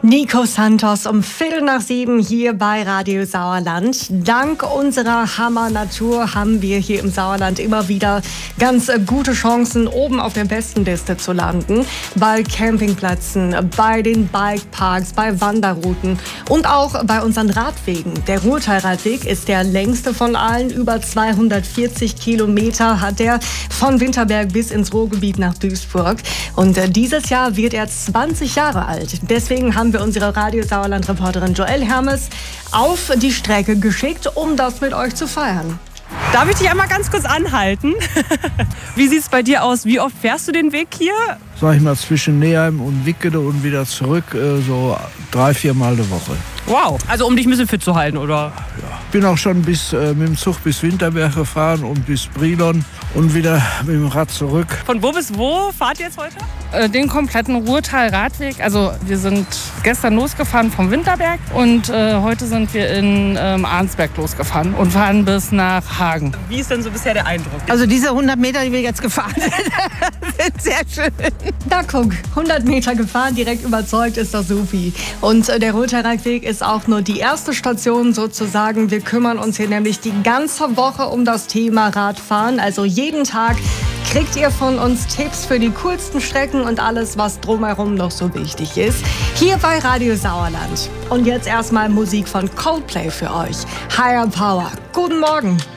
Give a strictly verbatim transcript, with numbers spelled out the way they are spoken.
Nico Santos um Viertel nach sieben hier bei Radio Sauerland. Dank unserer Hammer-Natur haben wir hier im Sauerland immer wieder ganz gute Chancen, oben auf der besten Liste zu landen. Bei Campingplätzen, bei den Bikeparks, bei Wanderrouten und auch bei unseren Radwegen. Der Ruhrtalradweg ist der längste von allen. Über zweihundertvierzig Kilometer hat er von Winterberg bis ins Ruhrgebiet nach Duisburg. Und dieses Jahr wird er zwanzig Jahre alt. Deswegen haben wir unsere Radio Sauerland-Reporterin Joelle Hermes auf die Strecke geschickt, um das mit euch zu feiern. Darf ich dich einmal ganz kurz anhalten? Wie sieht es bei dir aus? Wie oft fährst du den Weg hier? Sag ich mal, zwischen Neheim und Wickede und wieder zurück, äh, so drei, vier Mal eine Woche. Wow, also um dich ein bisschen fit zu halten, oder? Ja. Bin auch schon bis, äh, mit dem Zug bis Winterberg gefahren und bis Brilon und wieder mit dem Rad zurück. Von wo bis wo fahrt ihr jetzt heute? Äh, den kompletten Ruhrtal-Radweg. Also wir sind gestern losgefahren vom Winterberg und äh, heute sind wir in ähm, Arnsberg losgefahren und fahren bis nach Hagen. Wie ist denn so bisher der Eindruck? Also diese hundert Meter, die wir jetzt gefahren sind, sind sehr schön. Da guck, hundert Meter gefahren, direkt überzeugt, ist das supi. Und äh, der Ruhrtalradweg ist auch nur die erste Station sozusagen. Wir kümmern uns hier nämlich die ganze Woche um das Thema Radfahren. Also jeden Tag kriegt ihr von uns Tipps für die coolsten Strecken und alles, was drumherum noch so wichtig ist. Hier bei Radio Sauerland. Und jetzt erstmal Musik von Coldplay für euch. Higher Power. Guten Morgen.